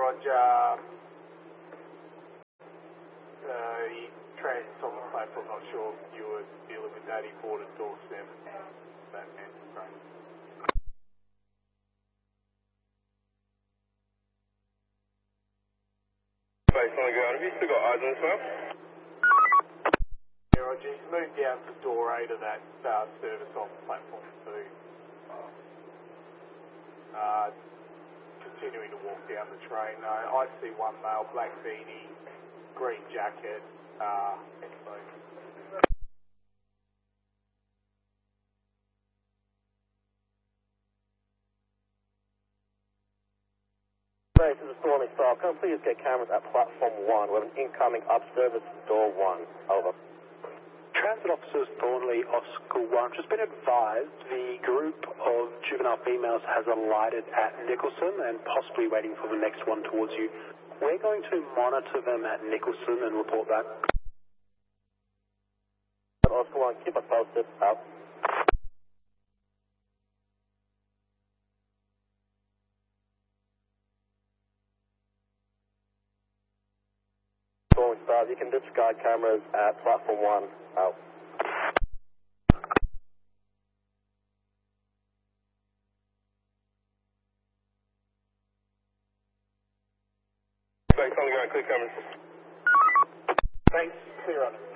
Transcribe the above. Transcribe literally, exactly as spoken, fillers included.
Roger. Uh, he transits on the platform, not sure if you were dealing with that. He boarded door seven. That man, right. Base on the ground. Have you still got eyes on this map? Yeah, Roger. He's moved down to door eight of that uh, service off platform two. Uh, continuing to walk down the train. Uh, I see one male, black beanie, green jacket. Uh, anyway. This is a Stormy Star. Can I please get cameras at platform one? We have an incoming up service, door one. Over. Transit officers Thornley, Oscar one. Just been advised the group of juvenile females has alighted at Nicholson and possibly waiting for the next one towards you. We're going to monitor them at Nicholson and report back. Oscar one, keep us posted. Out. Stormy Stars, you can disregard cameras at platform one. Out. Base on the ground. Clear cameras. Thanks. Clear on it.